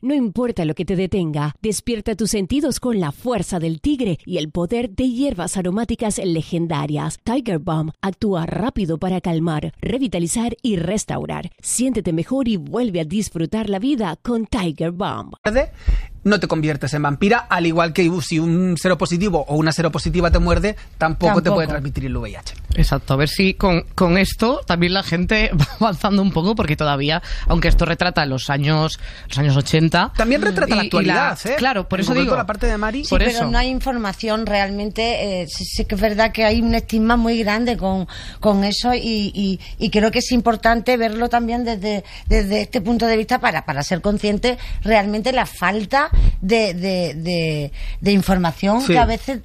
No importa lo que te detenga, despierta tus sentidos con la fuerza del tigre y el poder de hierbas aromáticas legendarias. Tiger Balm actúa rápido para calmar, revitalizar y restaurar. Siéntete mejor y vuelve a disfrutar la vida con Tiger Balm. No te conviertes en vampira, al igual que si un seropositivo o una seropositiva te muerde, tampoco te puede transmitir el VIH. Exacto, a ver si con esto también la gente va avanzando un poco, porque todavía, aunque esto retrata los años 80... También retrata la actualidad, Claro, por eso digo... la parte de Mari... Sí, por pero eso. No hay información realmente, sí que es verdad que hay un estigma muy grande con eso y creo que es importante verlo también desde este punto de vista para ser consciente realmente la falta de información que a veces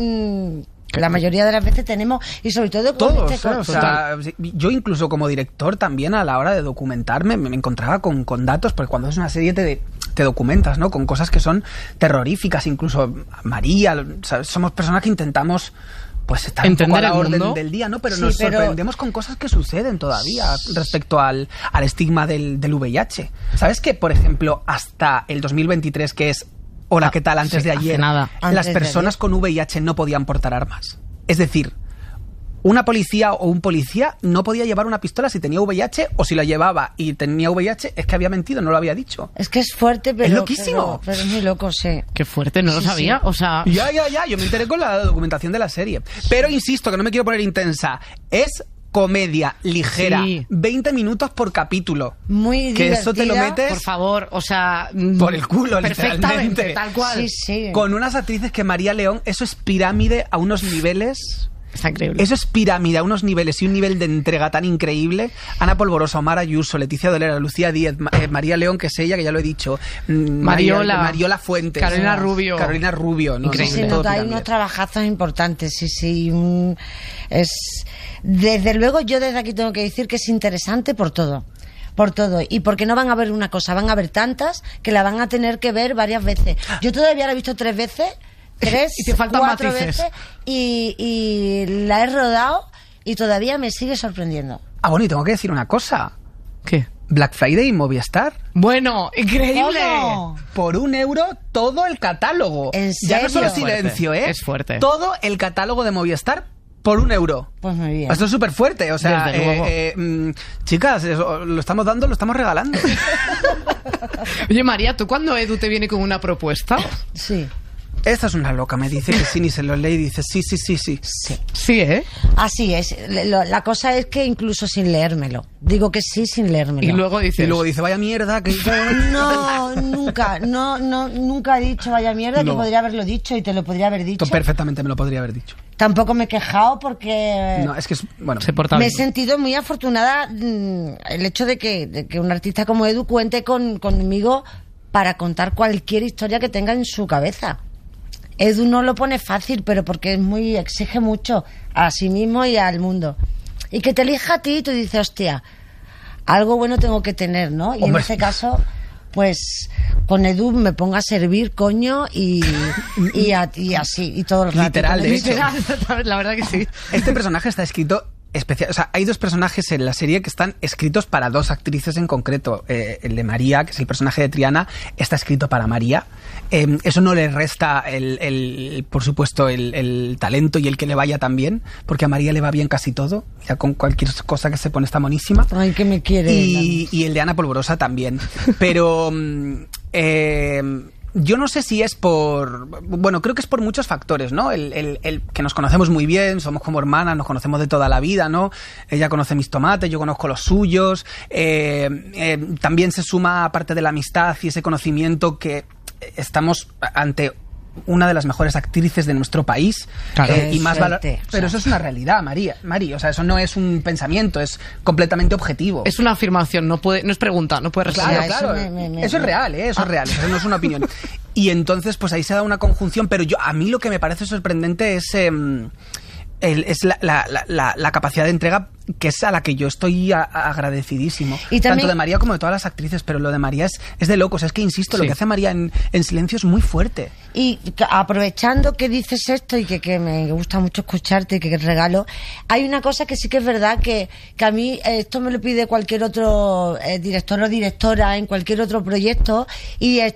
la mayoría de las veces tenemos, y sobre todo con todos, o sea, yo incluso como director también a la hora de documentarme me encontraba con datos, porque cuando es una serie te documentas, ¿no? Con cosas que son terroríficas, incluso María, ¿sabes? Somos personas que intentamos pues estar un poco a la orden del día, ¿no? Pero nos sorprendemos con cosas que suceden todavía respecto al estigma del VIH. ¿Sabes que, por ejemplo, hasta el 2023, que es hola, ¿qué tal? Antes de ayer, las personas con VIH no podían portar armas? Es decir, una policía o un policía no podía llevar una pistola si tenía VIH, o si la llevaba y tenía VIH es que había mentido, no lo había dicho. Es que es fuerte, pero... Es loquísimo. Pero es muy loco, sí. Qué fuerte, no lo sabía, o sea... Ya, yo me enteré con la documentación de la serie. Pero insisto, que no me quiero poner intensa. Es comedia ligera, 20 minutos por capítulo. Muy divertida. Que eso te lo metes... Por favor, o sea... por el culo, perfectamente, tal cual. Sí. Con unas actrices que María León, eso es pirámide a unos niveles... Está increíble. Eso es pirámide a unos niveles y un nivel de entrega tan increíble. Ana Polvorosa, Omar Ayuso, Leticia Dolera, Lucía Díez, María León, que es ella, que ya lo he dicho, Mariola Fuentes, Carolina Rubio, ¿no? Increíble. Hay unos trabajazos importantes, sí. Desde luego, yo desde aquí tengo que decir que es interesante por todo, y porque no van a ver una cosa, van a ver tantas que la van a tener que ver varias veces. Yo todavía la he visto 3 veces, y te faltan 4 matices. veces, y la he rodado y todavía me sigue sorprendiendo. Ah, bueno, y tengo que decir una cosa. ¿Qué? Black Friday y Movistar. Bueno, increíble. ¿Cómo? Por €1 todo el catálogo. ¿En serio? Ya no solo silencio, Es fuerte. Todo el catálogo de Movistar por €1. Pues muy bien. Esto es súper fuerte, o sea, chicas, lo estamos dando, lo estamos regalando. Oye, María, ¿tú cuando Edu te viene con una propuesta? Sí. Esta es una loca, me dice que sí, ni se lo lee y dice sí. Sí, ¿eh? Así es. La cosa es que incluso sin leérmelo. Digo que sí sin leérmelo. Y luego dice, vaya mierda. Que... No, nunca he dicho vaya mierda, que podría haberlo dicho y te lo podría haber dicho. Perfectamente me lo podría haber dicho. Tampoco me he quejado porque... No, es que bueno, me he sentido muy afortunada el hecho de que un artista como Edu cuente conmigo para contar cualquier historia que tenga en su cabeza. Edu no lo pone fácil, pero porque exige mucho a sí mismo y al mundo. Y que te elija a ti y tú dices, hostia, algo bueno tengo que tener, ¿no? Y en este caso, pues con Edu me pongo a servir, coño, y así, y todo el rato. Literal, de hecho. La verdad que sí. Este personaje está escrito... especial, o sea, hay 2 personajes en la serie que están escritos para 2 actrices en concreto. El de María, que es el personaje de Triana, está escrito para María. Eso no le resta por supuesto el talento y el que le vaya tan bien, porque a María le va bien casi todo, ya con cualquier cosa que se pone está monísima. Ay, que me quiere. Y el de Ana Polvorosa también. Pero yo no sé si es bueno, creo que es por muchos factores, ¿no? El que nos conocemos muy bien, somos como hermanas, nos conocemos de toda la vida, ¿no? Ella conoce mis tomates, yo conozco los suyos. También se suma, aparte de la amistad y ese conocimiento, que estamos ante una de las mejores actrices de nuestro país. Claro. Y más pero eso es una realidad, María, o sea, eso no es un pensamiento, es completamente objetivo. Es una afirmación, no es pregunta, no puede responder. Claro. Eso es real, eso es real, eso no es una opinión. Y entonces, pues ahí se da una conjunción, pero a mí lo que me parece sorprendente es la capacidad de entrega, que es a la que yo estoy agradecidísimo, y también, tanto de María como de todas las actrices. Pero lo de María es de locos. Es que insisto, lo que hace María en silencio es muy fuerte. Y aprovechando que dices esto y que me gusta mucho escucharte y que regalo, hay una cosa que sí que es verdad, que a mí esto me lo pide cualquier otro director o directora en cualquier otro proyecto, y